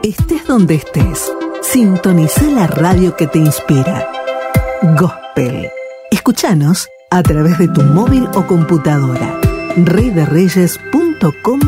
Estés donde estés, sintoniza la radio que te inspira. Gospel. Escúchanos a través de tu móvil o computadora. reydereyes.com